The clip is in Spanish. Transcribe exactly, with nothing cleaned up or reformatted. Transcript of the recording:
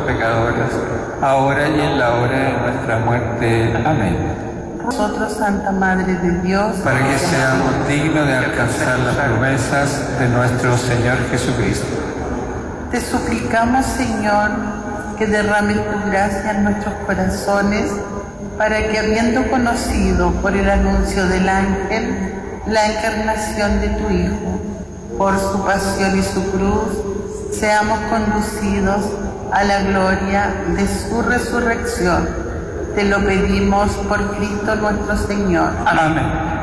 pecadores, ahora y en la hora de nuestra muerte. Amén. Nosotros, Santa Madre de Dios, Para que seamos dignos de alcanzar las promesas de nuestro Señor Jesucristo. te suplicamos, Señor, que derrames tu gracia en nuestros corazones, para que, habiendo conocido por el anuncio del ángel la encarnación de tu Hijo, por su pasión y su cruz, seamos conducidos a la gloria de su resurrección. Te lo pedimos por Cristo nuestro Señor. Amén.